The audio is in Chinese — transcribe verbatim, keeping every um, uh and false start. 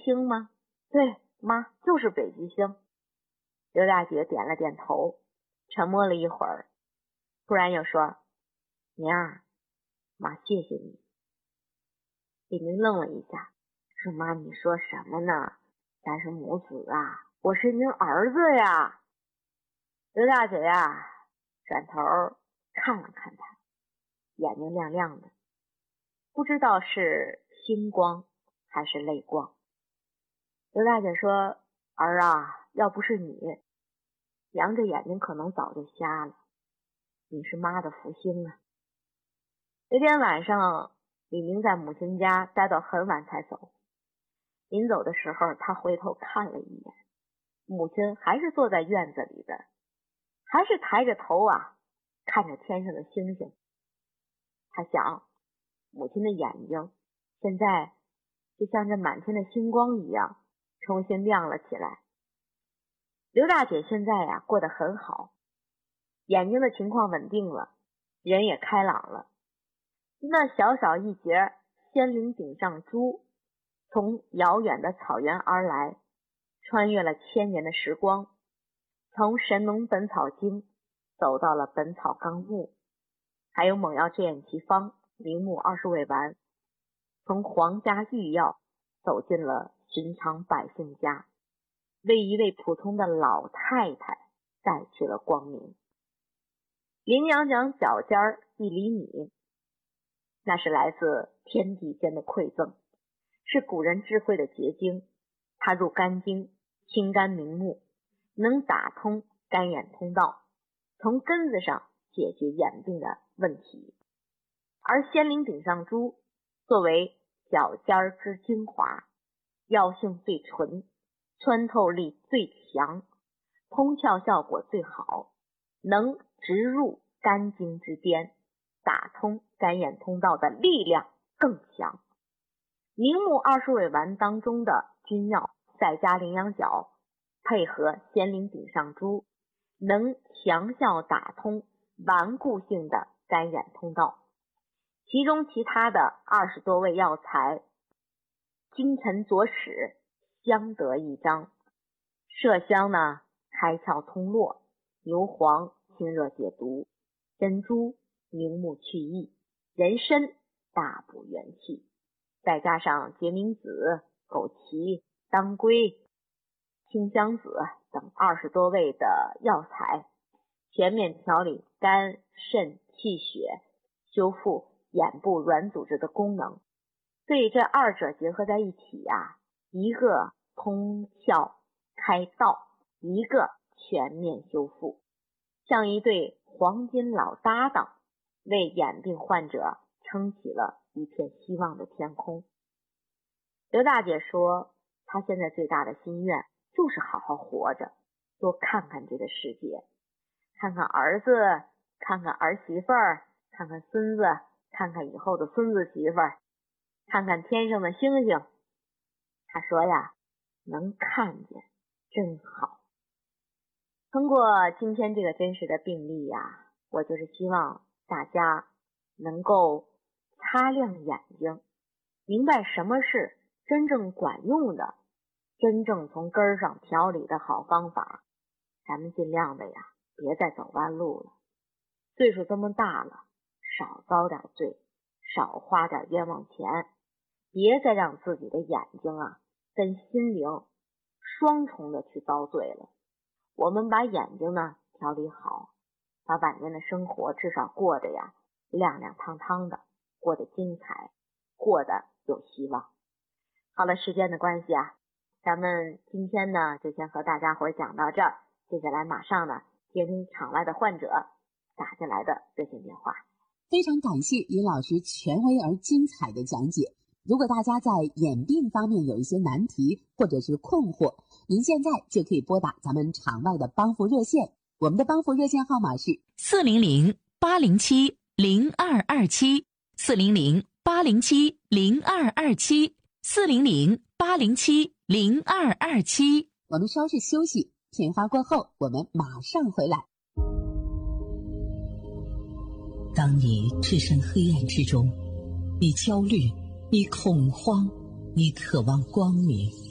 星吗？对，妈，就是北极星。刘大姐点了点头，沉默了一会儿，突然又说：明儿，妈谢谢你。李明愣了一下，说：妈，你说什么呢？咱是母子啊，我是您儿子呀。刘大姐呀，转头看了看他，眼睛亮亮的，不知道是星光还是泪光。刘大姐说：儿啊，要不是你，杨这眼睛可能早就瞎了，你是妈的福星啊。那天晚上，李明在母亲家待到很晚才走。临走的时候，他回头看了一眼，母亲还是坐在院子里的，还是抬着头啊，看着天上的星星。他想，母亲的眼睛现在就像这满天的星光一样，重新亮了起来。刘大姐现在呀、啊、过得很好，眼睛的情况稳定了，人也开朗了。那小小一节仙灵顶上珠，从遥远的草原而来，穿越了千年的时光，从神农本草经走到了本草纲目，还有猛药制验奇方明目二十味丸，从皇家御药走进了寻常百姓家，为一位普通的老太太带去了光明。羚羊角脚尖一厘米，那是来自天地间的馈赠，是古人智慧的结晶。它入肝经，清肝明目，能打通肝眼通道，从根子上解决眼病的问题。而仙灵顶上珠作为脚尖之精华，药性最纯，穿透力最强，通窍效果最好，能直入肝经之巅，打通肝眼通道的力量更强。明目二十味丸当中的君药赛加羚羊角配合仙灵顶上珠，能强效打通顽固性的肝眼通道。其中其他的二十多味药材，精陈佐使，相得益彰。麝香呢，开窍通络；牛黄清热解毒；珍珠明目去翳；人参大补元气。再加上决明子、枸杞、当归、清香子等二十多味的药材，全面调理肝、肾、气血，修复眼部软组织的功能。所以这二者结合在一起呀、啊，一个通窍开道，一个全面修复，像一对黄金老搭档，为眼病患者撑起了一片希望的天空。刘大姐说，她现在最大的心愿就是好好活着，多看看这个世界，看看儿子，看看儿媳妇儿，看看孙子，看看以后的孙子媳妇儿，看看天上的星星。她说呀，能看见真好。通过今天这个真实的病例呀，我就是希望大家能够擦亮眼睛，明白什么是真正管用的，真正从根儿上调理的好方法。咱们尽量的呀，别再走弯路了。岁数这么大了，少遭点罪，少花点冤枉钱，别再让自己的眼睛啊跟心灵双重的去遭罪了。我们把眼睛呢调理好，把晚年的生活至少过得呀亮亮堂堂的，过得精彩，过得有希望。好了，时间的关系啊，咱们今天呢就先和大家伙讲到这儿，接下来马上呢接听场外的患者打进来的热线电话。 非常感谢李老师权威而精彩的讲解。如果大家在眼病方面有一些难题或者是困惑，您现在就可以拨打咱们场外的帮扶热线，我们的帮扶热线号码是四零零八零七零二二七，四零零八零七零二二七，四零零八零七零二二七。 我们稍事休息，片花过后我们马上回来。 当你置身黑暗之中，你焦虑，你恐慌，你渴望光明，